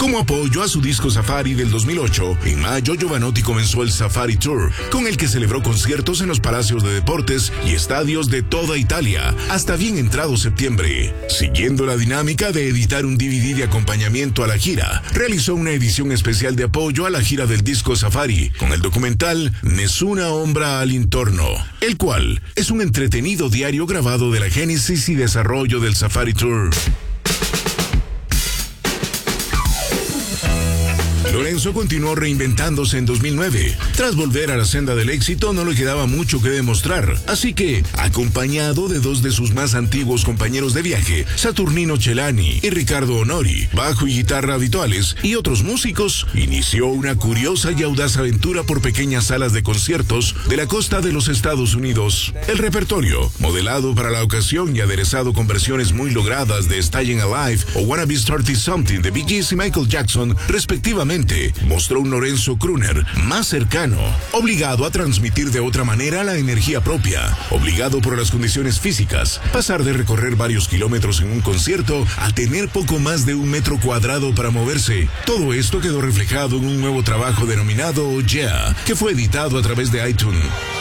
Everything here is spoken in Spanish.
Como apoyo a su disco Safari del 2008, en mayo Jovanotti comenzó el Safari Tour, con el que celebró conciertos en los palacios de deportes y estadios de toda Italia, hasta bien entrado septiembre. Siguiendo la dinámica de editar un DVD de acompañamiento a la gira, realizó una edición especial de apoyo a la gira del disco Safari, con el documental Nessuna Ombra all'Intorno, el cual es un entretenido diario grabado de la génesis y desarrollo del Safari Tour. Lorenzo continuó reinventándose en 2009. Tras volver a la senda del éxito, no le quedaba mucho que demostrar. Así que, acompañado de dos de sus más antiguos compañeros de viaje, Saturnino Celani y Ricardo Onori, bajo y guitarra habituales, y otros músicos, inició una curiosa y audaz aventura por pequeñas salas de conciertos de la costa de los Estados Unidos. El repertorio, modelado para la ocasión y aderezado con versiones muy logradas de Staying Alive o Wanna Be 30 Something de Bee Gees y Michael Jackson, respectivamente, mostró un Lorenzo Crooner más cercano, obligado a transmitir de otra manera la energía propia, obligado por las condiciones físicas, pasar de recorrer varios kilómetros en un concierto a tener poco más de 1 metro cuadrado para moverse. Todo esto quedó reflejado en un nuevo trabajo denominado Yeah, que fue editado a través de iTunes.